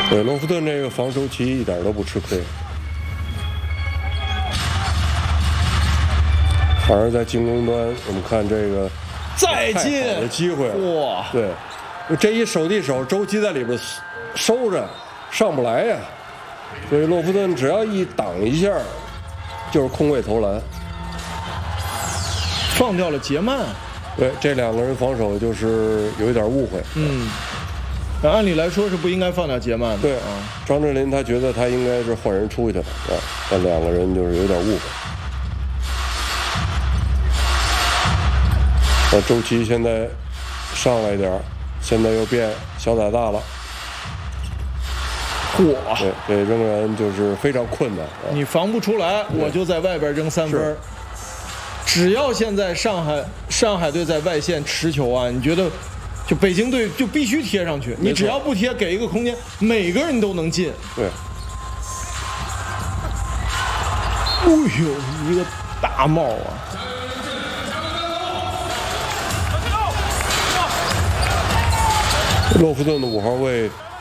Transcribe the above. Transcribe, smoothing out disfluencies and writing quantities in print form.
对，洛夫顿这个防守期一点都不吃亏，反而在进攻端，我们看这个再进太好的机会， 哇！ 对，这一手递手，周琦在里边收着，上不来呀。所以洛夫顿只要一挡一下，就是空位投篮， 放掉了杰曼。 对，这两个人防守就是有一点误会。 按理来说是不应该放掉杰曼的。 对啊，张镇麟他觉得他应该是换人出去了啊，但两个人就是有点误会。周琦现在上来一点，现在又变小打大了。 嚯！ 对，这仍然就是非常困难。 你防不出来，我就在外边扔3分。只要现在上海队在外线持球啊，你觉得就北京队就必须贴上去，你只要不贴，给一个空间，每个人都能进。 对。 哎呦，一个大帽啊！ 洛夫顿的5号位